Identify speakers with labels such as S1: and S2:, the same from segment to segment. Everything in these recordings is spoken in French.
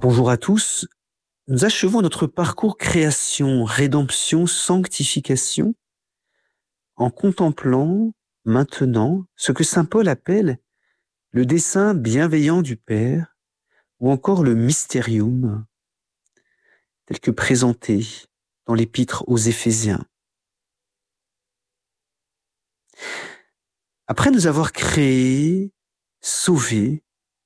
S1: Bonjour à tous. Nous achevons notre parcours création, rédemption, sanctification en contemplant maintenant ce que saint Paul appelle le dessein bienveillant du Père ou encore le mystérium tel que présenté dans l'épître aux Éphésiens. Après nous avoir créés, sauvés,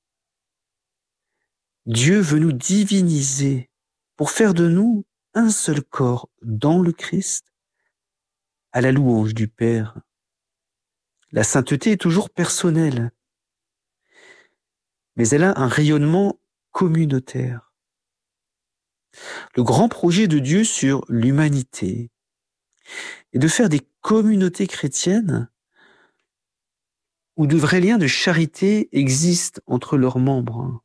S1: Dieu veut nous diviniser pour faire de nous un seul corps dans le Christ, à la louange du Père. La sainteté est toujours personnelle, mais elle a un rayonnement communautaire. Le grand projet de Dieu sur l'humanité est de faire des communautés chrétiennes où de vrais liens de charité existent entre leurs membres,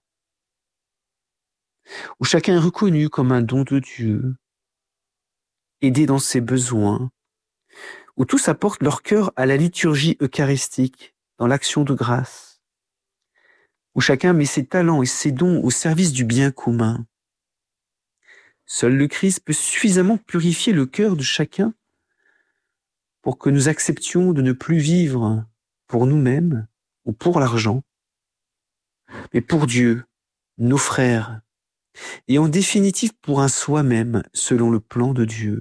S1: où chacun est reconnu comme un don de Dieu, aidé dans ses besoins, où tous apportent leur cœur à la liturgie eucharistique, dans l'action de grâce, où chacun met ses talents et ses dons au service du bien commun. Seul le Christ peut suffisamment purifier le cœur de chacun pour que nous acceptions de ne plus vivre pour nous-mêmes ou pour l'argent, mais pour Dieu, nos frères, et en définitive pour un soi-même selon le plan de Dieu.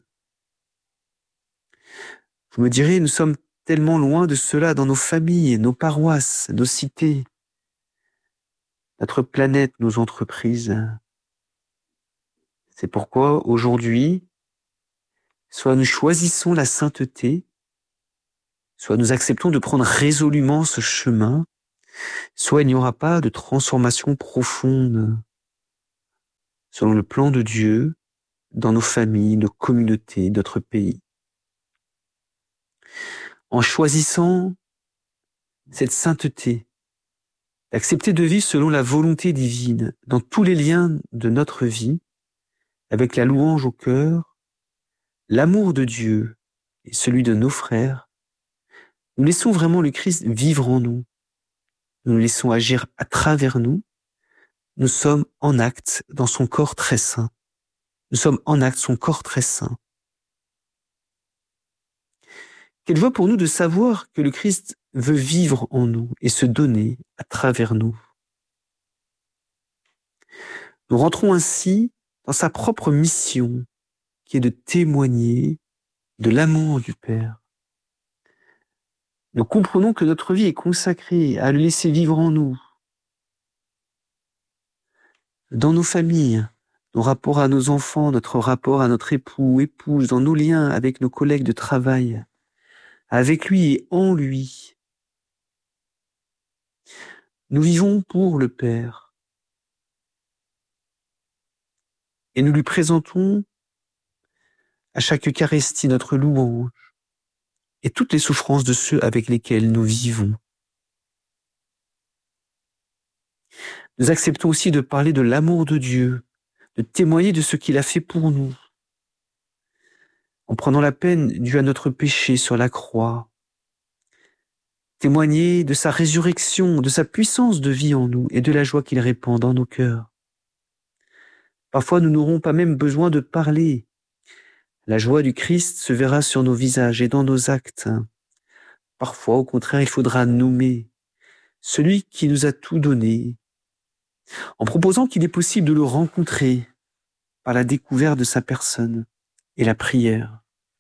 S1: Vous me direz, nous sommes tellement loin de cela dans nos familles, nos paroisses, nos cités, notre planète, nos entreprises. C'est pourquoi aujourd'hui, soit nous choisissons la sainteté, soit nous acceptons de prendre résolument ce chemin, soit il n'y aura pas de transformation profonde selon le plan de Dieu dans nos familles, nos communautés, notre pays. En choisissant cette sainteté, d'accepter de vivre selon la volonté divine dans tous les liens de notre vie, avec la louange au cœur, l'amour de Dieu et celui de nos frères, nous laissons vraiment le Christ vivre en nous. Nous le laissons agir à travers nous. Nous sommes en acte dans son corps très saint. Nous sommes en acte son corps très saint. Quelle joie pour nous de savoir que le Christ veut vivre en nous et se donner à travers nous. Nous rentrons ainsi dans sa propre mission, qui est de témoigner de l'amour du Père. Nous comprenons que notre vie est consacrée à le laisser vivre en nous, dans nos familles, nos rapports à nos enfants, notre rapport à notre époux, épouse, dans nos liens avec nos collègues de travail, avec lui et en lui. Nous vivons pour le Père et nous lui présentons à chaque Eucharistie notre louange et toutes les souffrances de ceux avec lesquels nous vivons. Nous acceptons aussi de parler de l'amour de Dieu, de témoigner de ce qu'il a fait pour nous, en prenant la peine due à notre péché sur la croix, témoigner de sa résurrection, de sa puissance de vie en nous et de la joie qu'il répand dans nos cœurs. Parfois, nous n'aurons pas même besoin de parler. La joie du Christ se verra sur nos visages et dans nos actes. Parfois, au contraire, il faudra nommer celui qui nous a tout donné, en proposant qu'il est possible de le rencontrer par la découverte de sa personne et la prière.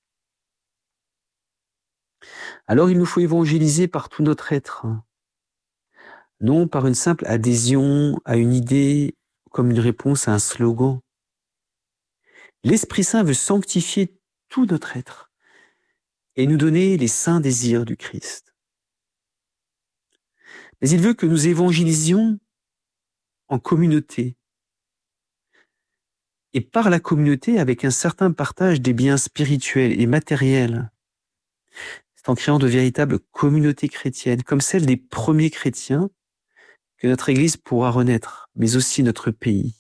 S1: Alors il nous faut évangéliser par tout notre être, non par une simple adhésion à une idée comme une réponse à un slogan. L'Esprit Saint veut sanctifier tout notre être et nous donner les saints désirs du Christ. Mais il veut que nous évangélisions en communauté, et par la communauté avec un certain partage des biens spirituels et matériels. C'est en créant de véritables communautés chrétiennes, comme celle des premiers chrétiens, que notre Église pourra renaître, mais aussi notre pays.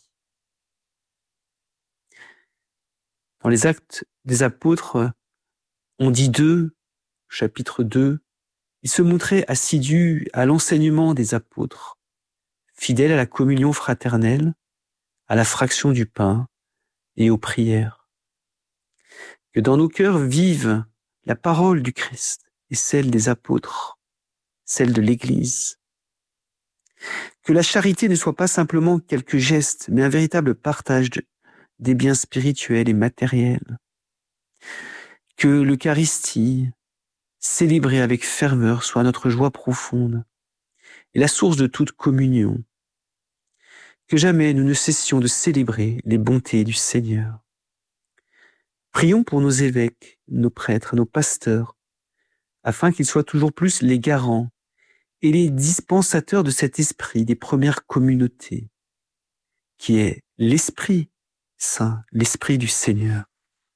S1: Dans les Actes des Apôtres, on dit d'eux, chapitre 2, ils se montraient assidus à l'enseignement des apôtres, fidèles à la communion fraternelle, à la fraction du pain et aux prières. Que dans nos cœurs vive la parole du Christ et celle des apôtres, celle de l'Église. Que la charité ne soit pas simplement quelques gestes, mais un véritable partage des biens spirituels et matériels. Que l'Eucharistie, célébrée avec ferveur, soit notre joie profonde et la source de toute communion. Que jamais nous ne cessions de célébrer les bontés du Seigneur. Prions pour nos évêques, nos prêtres, nos pasteurs, afin qu'ils soient toujours plus les garants et les dispensateurs de cet esprit des premières communautés, qui est l'Esprit Saint, l'Esprit du Seigneur.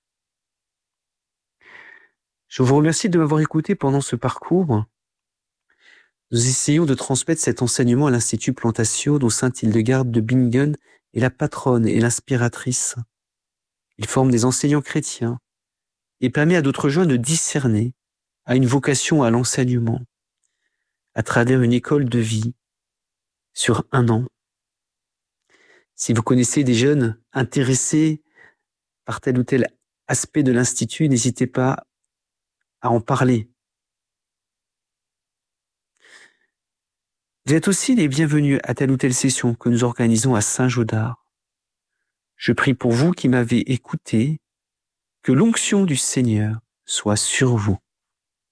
S1: Je vous remercie de m'avoir écouté pendant ce parcours. Nous essayons de transmettre cet enseignement à l'Institut Plantatio, dont Sainte Hildegarde de Bingen est la patronne et l'inspiratrice. Il forme des enseignants chrétiens et permet à d'autres jeunes de discerner à une vocation à l'enseignement à travers une école de vie sur 1 an. Si vous connaissez des jeunes intéressés par tel ou tel aspect de l'Institut, n'hésitez pas à en parler. Vous êtes aussi les bienvenus à telle ou telle session que nous organisons à Saint-Gaudard. Je prie pour vous qui m'avez écouté, que l'onction du Seigneur soit sur vous.